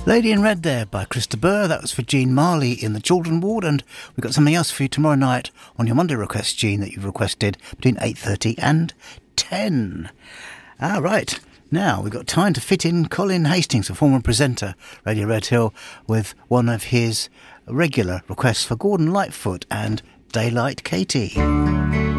Lady in Red there by Chris de Burgh. That was for Jean Marley in the Children Ward, and we've got something else for you tomorrow night on your Monday request, Jean, that you've requested between 8:30 and 10. Right, now we've got time to fit in Colin Hastings, a former presenter, Radio Red Hill, with one of his regular requests for Gordon Lightfoot and Daylight Katie.